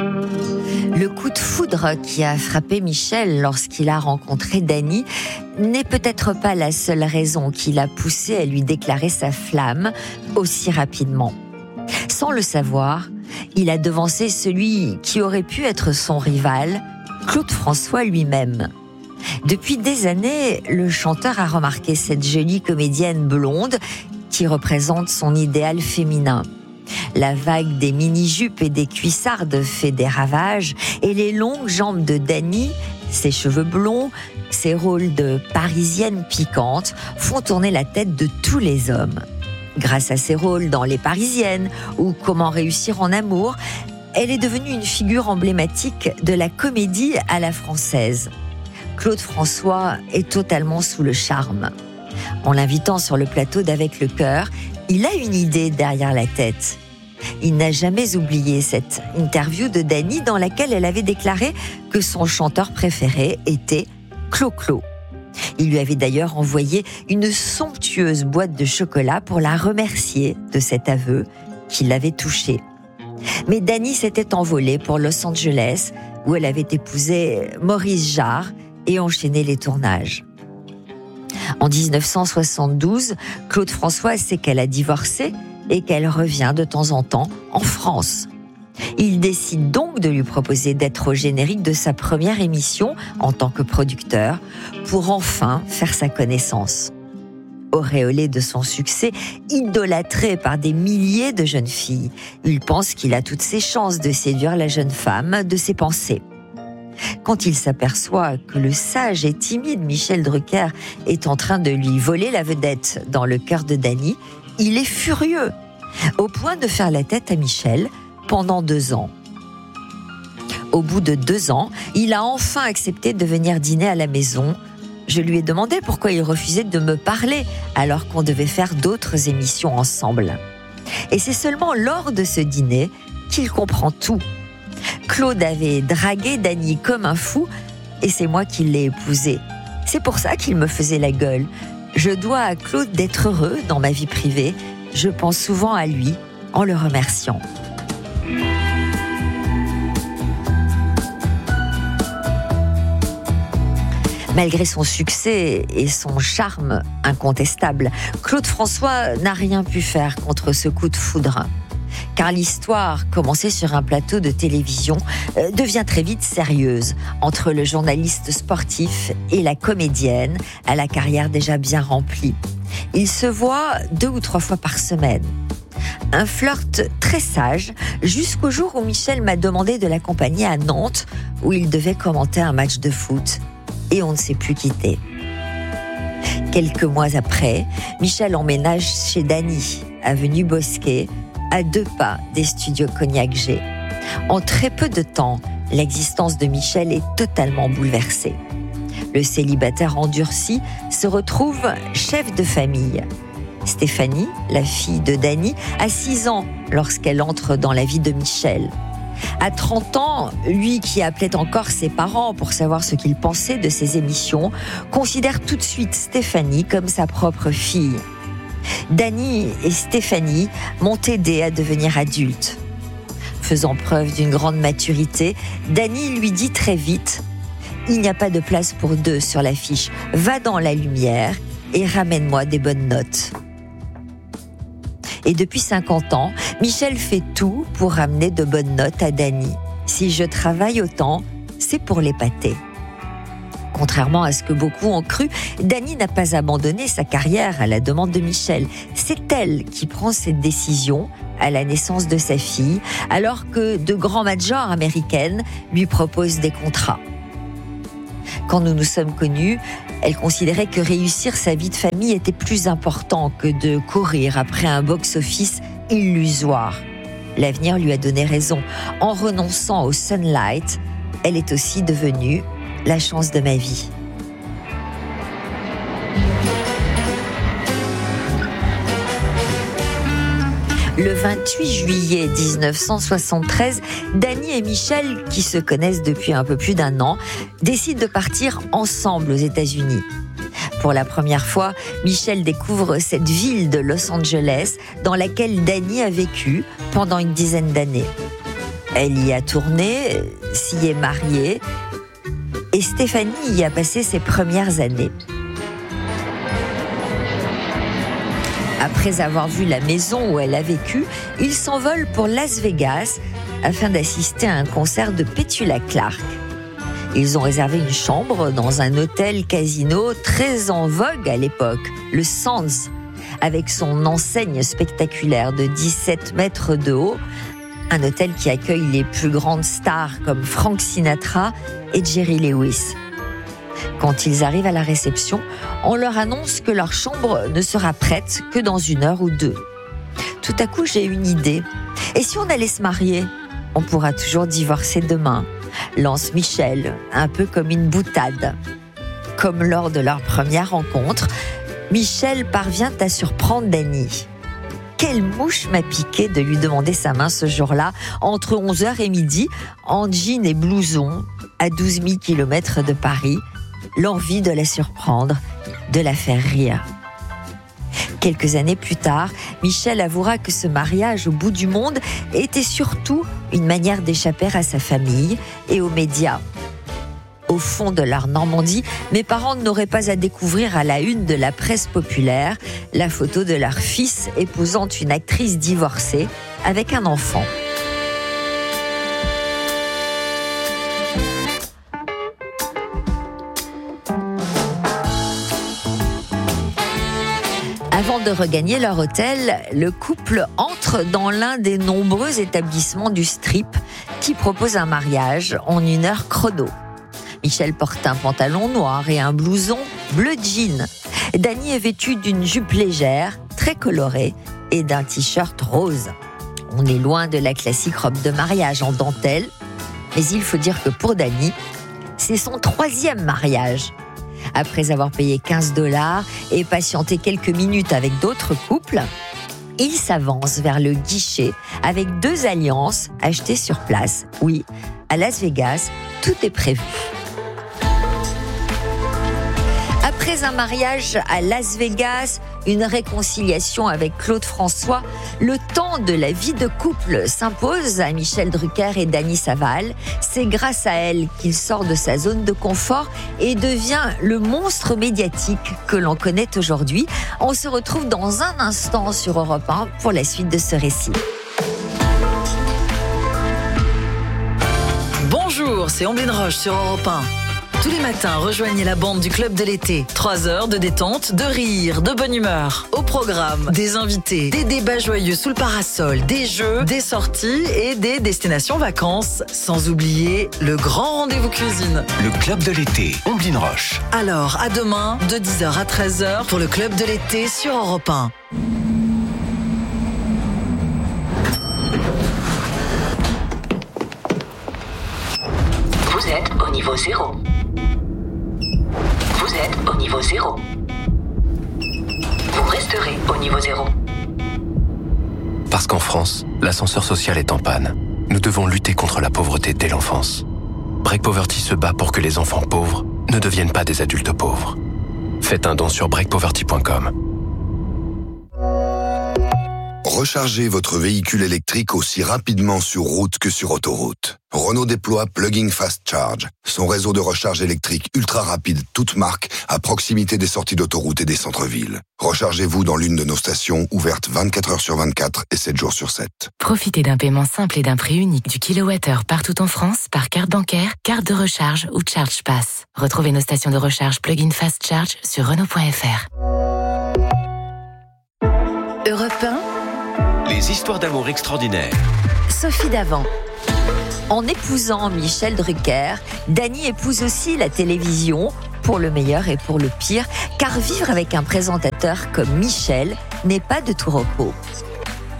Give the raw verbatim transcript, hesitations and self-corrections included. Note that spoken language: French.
Le coup de foudre qui a frappé Michel lorsqu'il a rencontré Dany n'est peut-être pas la seule raison qui l'a poussé à lui déclarer sa flamme aussi rapidement. Sans le savoir, il a devancé celui qui aurait pu être son rival, Claude François lui-même. Depuis des années, le chanteur a remarqué cette jolie comédienne blonde qui représente son idéal féminin. La vague des mini-jupes et des cuissardes fait des ravages et les longues jambes de Dany, ses cheveux blonds, ses rôles de parisienne piquante font tourner la tête de tous les hommes. Grâce à ses rôles dans Les Parisiennes ou Comment réussir en amour, elle est devenue une figure emblématique de la comédie à la française. Claude François est totalement sous le charme. En l'invitant sur le plateau d'Avec le cœur, il a une idée derrière la tête. Il n'a jamais oublié cette interview de Dany dans laquelle elle avait déclaré que son chanteur préféré était Clo-Clo. Il lui avait d'ailleurs envoyé une somptueuse boîte de chocolat pour la remercier de cet aveu qui l'avait touchée. Mais Dany s'était envolée pour Los Angeles, où elle avait épousé Maurice Jarre et enchaîné les tournages. En dix-neuf cent soixante-douze, Claude François sait qu'elle a divorcé et qu'elle revient de temps en temps en France. Il décide donc de lui proposer d'être au générique de sa première émission en tant que producteur pour enfin faire sa connaissance. Auréolé de son succès, idolâtré par des milliers de jeunes filles, il pense qu'il a toutes ses chances de séduire la jeune femme de ses pensées. Quand il s'aperçoit que le sage et timide Michel Drucker est en train de lui voler la vedette dans le cœur de Dany, il est furieux, au point de faire la tête à Michel pendant deux ans. Au bout de deux ans, il a enfin accepté de venir dîner à la maison. Je lui ai demandé pourquoi il refusait de me parler alors qu'on devait faire d'autres émissions ensemble. Et c'est seulement lors de ce dîner qu'il comprend tout. Claude avait dragué Dany comme un fou et c'est moi qui l'ai épousé. C'est pour ça qu'il me faisait la gueule. Je dois à Claude d'être heureux dans ma vie privée. Je pense souvent à lui en le remerciant. Malgré son succès et son charme incontestable, Claude François n'a rien pu faire contre ce coup de foudre. Car l'histoire, commencée sur un plateau de télévision, euh, devient très vite sérieuse entre le journaliste sportif et la comédienne à la carrière déjà bien remplie. Ils se voient deux ou trois fois par semaine. Un flirt très sage jusqu'au jour où Michel m'a demandé de l'accompagner à Nantes où il devait commenter un match de foot. Et on ne s'est plus quitté. Quelques mois après, Michel emménage chez Dany, avenue Bosquet, à deux pas des studios Cognac G. En très peu de temps, l'existence de Michel est totalement bouleversée. Le célibataire endurci se retrouve chef de famille. Stéphanie, la fille de Dany, a six ans lorsqu'elle entre dans la vie de Michel. À trente ans, lui qui appelait encore ses parents pour savoir ce qu'ils pensaient de ses émissions, considère tout de suite Stéphanie comme sa propre fille. Dany et Stéphanie m'ont aidé à devenir adulte. Faisant preuve d'une grande maturité, Dany lui dit très vite « Il n'y a pas de place pour deux sur l'affiche. Va dans la lumière et ramène-moi des bonnes notes. » Et depuis cinquante ans, Michel fait tout pour ramener de bonnes notes à Dany. Si je travaille autant, c'est pour l'épater. Contrairement à ce que beaucoup ont cru, Dany n'a pas abandonné sa carrière à la demande de Michel. C'est elle qui prend cette décision à la naissance de sa fille, alors que de grands majors américaines lui proposent des contrats. Quand nous nous sommes connus, elle considérait que réussir sa vie de famille était plus important que de courir après un box-office illusoire. L'avenir lui a donné raison. En renonçant au Sunlight, elle est aussi devenue la chance de ma vie. Le vingt-huit juillet dix-neuf cent soixante-treize, Dany et Michel, qui se connaissent depuis un peu plus d'un an, décident de partir ensemble aux États-Unis. Pour la première fois, Michel découvre cette ville de Los Angeles dans laquelle Dany a vécu pendant une dizaine d'années. Elle y a tourné, s'y est mariée et Stéphanie y a passé ses premières années. Après avoir vu la maison où elle a vécu, ils s'envolent pour Las Vegas afin d'assister à un concert de Petula Clark. Ils ont réservé une chambre dans un hôtel casino très en vogue à l'époque, le Sands, avec son enseigne spectaculaire de dix-sept mètres de haut, un hôtel qui accueille les plus grandes stars comme Frank Sinatra et Jerry Lewis. Quand ils arrivent à la réception, on leur annonce que leur chambre ne sera prête que dans une heure ou deux. Tout à coup, j'ai une idée. Et si on allait se marier ? On pourra toujours divorcer demain, lance Michel, un peu comme une boutade. Comme lors de leur première rencontre, Michel parvient à surprendre Dany. Quelle mouche m'a piqué de lui demander sa main ce jour-là, entre onze heures et midi, en jean et blouson, à douze mille kilomètres de Paris, l'envie de la surprendre, de la faire rire. Quelques années plus tard, Michel avouera que ce mariage au bout du monde était surtout une manière d'échapper à sa famille et aux médias. Au fond de leur Normandie, mes parents n'auraient pas à découvrir à la une de la presse populaire la photo de leur fils épousant une actrice divorcée avec un enfant. Avant de regagner leur hôtel, le couple entre dans l'un des nombreux établissements du Strip qui propose un mariage en une heure chrono. Michel porte un pantalon noir et un blouson bleu jean. Dany est vêtue d'une jupe légère, très colorée, et d'un t-shirt rose. On est loin de la classique robe de mariage en dentelle, mais il faut dire que pour Dany, c'est son troisième mariage. Après avoir payé quinze dollars et patienté quelques minutes avec d'autres couples, il s'avance vers le guichet avec deux alliances achetées sur place. Oui, à Las Vegas, tout est prévu. Après un mariage à Las Vegas, une réconciliation avec Claude François, le temps de la vie de couple s'impose à Michel Drucker et Dany Saval. C'est grâce à elle qu'il sort de sa zone de confort et devient le monstre médiatique que l'on connaît aujourd'hui. On se retrouve dans un instant sur Europe un pour la suite de ce récit. Bonjour, c'est Omblin Roche sur Europe un. Tous les matins, rejoignez la bande du Club de l'été. Trois heures de détente, de rire, de bonne humeur. Au programme, des invités, des débats joyeux sous le parasol, des jeux, des sorties et des destinations vacances. Sans oublier le grand rendez-vous cuisine. Le Club de l'été, Omblin Roche. Alors, à demain, de dix heures à treize heures pour le Club de l'été sur Europe un. Vous êtes au niveau zéro. Vous êtes au niveau zéro. Vous resterez au niveau zéro. Parce qu'en France, l'ascenseur social est en panne. Nous devons lutter contre la pauvreté dès l'enfance. Break Poverty se bat pour que les enfants pauvres ne deviennent pas des adultes pauvres. Faites un don sur break poverty point com. Rechargez votre véhicule électrique aussi rapidement sur route que sur autoroute. Renault déploie Plug-in Fast Charge, son réseau de recharge électrique ultra rapide, toute marque, à proximité des sorties d'autoroute et des centres-villes. Rechargez-vous dans l'une de nos stations, ouvertes vingt-quatre heures sur vingt-quatre et sept jours sur sept. Profitez d'un paiement simple et d'un prix unique du kilowattheure partout en France par carte bancaire, carte de recharge ou Charge Pass. Retrouvez nos stations de recharge Plug-in Fast Charge sur Renault point F R. Europe un, Les histoires d'amour extraordinaires. Sophie Davant. En épousant Michel Drucker, Dany épouse aussi la télévision, pour le meilleur et pour le pire, car vivre avec un présentateur comme Michel n'est pas de tout repos.